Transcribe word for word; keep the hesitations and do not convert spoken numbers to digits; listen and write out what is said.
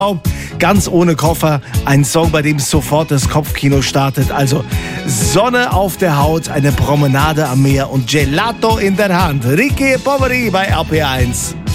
Ganz ohne Koffer, ein Song, bei dem sofort das Kopfkino startet. Also Sonne auf der Haut, eine Promenade am Meer und Gelato in der Hand. Ricky Poveri bei R P eins.